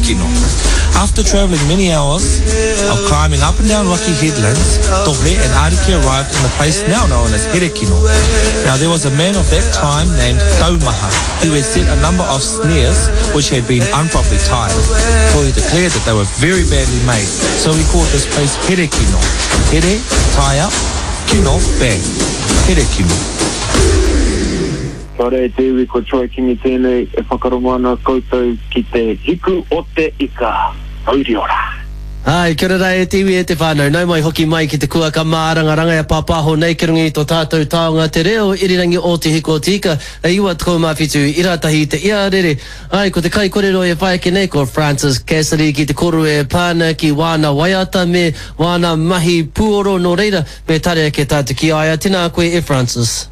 Herekino. After travelling many hours of climbing up and down rocky headlands, Tohe and Ariki arrived in the place now known as Herekino. Now there was a man of that time named Taumaha who had set a number of snares which had been improperly tied. For he declared that they were very badly made, so he called this place Herekino. Here, tie up, kino, bang. Herekino. Ka re te iwi ko Troy Kingi tēnei e whakarongo ana koutou ki te hiku o te ika. Hauri ora. Ai, kia ora e te iwi e te whānau. Nau mai hoki mai ki te kua ka mārangaranga e pāpaho nei ki rungi tō tātou taonga te reo irirangi o te hiku o te ika. E iwa tko mawhitu iratahi te ia rere. Ai, ko te kai korero e whae ki nei ko Francis Cassidy ki te koro e pāna ki wāna waiata me wāna mahi puoro no reira me tare ke tātu ki aia. Tēnā koe e Francis.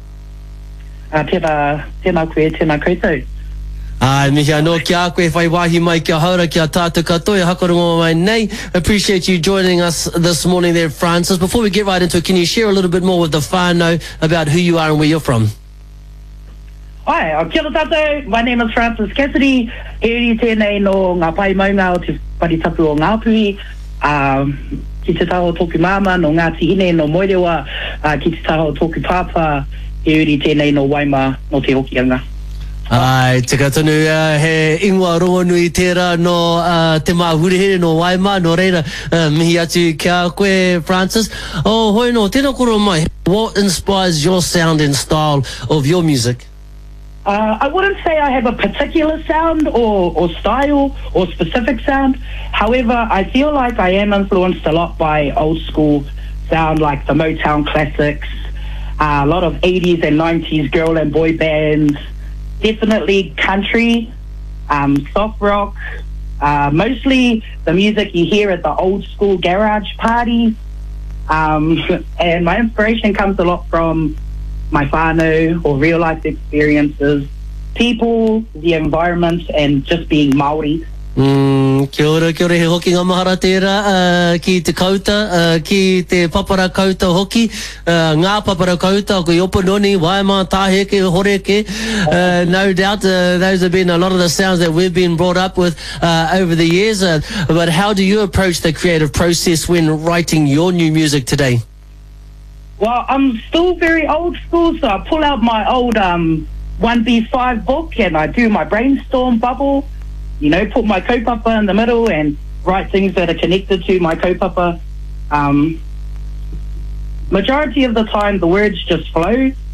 Tēnā koe, tēnā koutou. Ai, mihi anō kia koe whai wahi mai kia haura kia tātou katoa hakarongo mai nei. Appreciate you joining us this morning there, Francis. Before we get right into it, can you share a little bit more with the whānau about who you are and where you're from? Ai, kia ora tātou. My name is Francis Cassidy. E iri tēnei no ngā pai maunga o te paritatu o Ngāpuhi. Ki te taho tōku māma no Ngāti Ine no Moerewa. Ki te taho tōku pāpā. E iri tēnei no Waima no te Hokianga. Ai, te katonu he ingoa rongo nui tērā no te māhurehere no Waima, no reira mihi atu kia koe, Francis. Oh, hoi no, tēnā koro mai. What inspires your sound and style of your music? I wouldn't say I have a particular sound or style or specific sound. However, I feel like I am influenced a lot by old school sound like the Motown classics, a lot of 80s and 90s girl and boy bands, definitely country, soft rock, mostly the music you hear at the old school garage parties. And my inspiration comes a lot from my whānau or real life experiences, people, the environment, and just being Māori. Kia ora he hoki ngā mahara tērā ki te kauta, ki te papara kauta hoki, ngā papara kauta, ko i Opanoni, Waima, Tāheke, Horeke. No doubt those have been a lot of the sounds that we've been brought up with over the years. But how do you approach the creative process when writing your new music today? Well, I'm still very old school, so I pull out my old 1B5 book and I do my brainstorm bubble. You know, put my kaupapa in the middle and write things that are connected to my kaupapa. Majority of the time, the words just flow.